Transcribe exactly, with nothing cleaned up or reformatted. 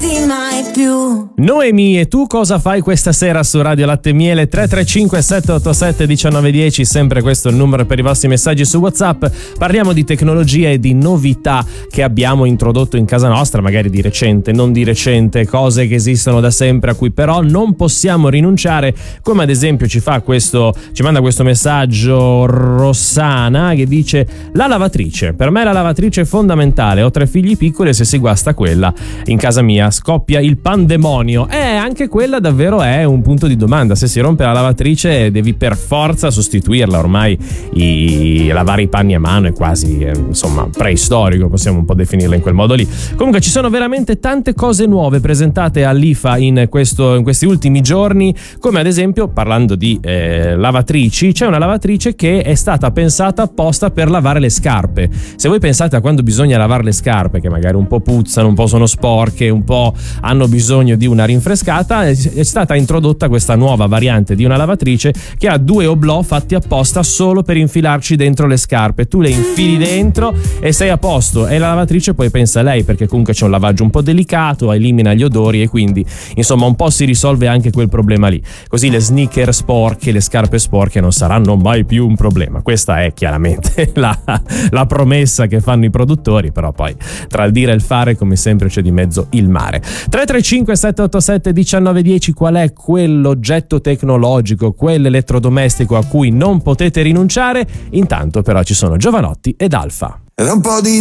mai più. Noemi, e tu cosa fai questa sera su Radio Latte e Miele? Tre tre cinque sette otto sette uno nove uno zero, sempre questo è il numero per i vostri messaggi su WhatsApp. Parliamo di tecnologia e di novità che abbiamo introdotto in casa nostra, magari di recente, non di recente, cose che esistono da sempre a cui però non possiamo rinunciare, come ad esempio ci fa questo, ci manda questo messaggio Rossana che dice: la lavatrice, per me la lavatrice è fondamentale, ho tre figli piccoli e se si guasta quella in casa mia scoppia il pandemonio. Eh, anche quella davvero è un punto di domanda. Se si rompe la lavatrice devi per forza sostituirla. Ormai i, lavare i panni a mano è quasi eh, insomma preistorico, possiamo un po' definirla in quel modo lì. Comunque ci sono veramente tante cose nuove presentate all'I F A in, questo, in questi ultimi giorni, come ad esempio, parlando di eh, lavatrici, c'è una lavatrice che è stata pensata apposta per lavare le scarpe. Se voi pensate a quando bisogna lavare le scarpe, che magari un po' puzzano, un po' sono sporche, un po' hanno bisogno di una rinfrescata, è stata introdotta questa nuova variante di una lavatrice che ha due oblò fatti apposta solo per infilarci dentro le scarpe. Tu le infili dentro e sei a posto, e la lavatrice poi pensa a lei, perché comunque c'è un lavaggio un po' delicato, elimina gli odori e quindi insomma un po' si risolve anche quel problema lì. Così le sneaker sporche, le scarpe sporche non saranno mai più un problema. Questa è chiaramente la, la promessa che fanno i produttori, però poi tra il dire e il fare come sempre c'è di mezzo il mare. Tre tre cinque sette otto sette uno nove uno zero, qual è quell'oggetto tecnologico, quell'elettrodomestico a cui non potete rinunciare? Intanto però ci sono Giovanotti ed Alfa. Ed un po' di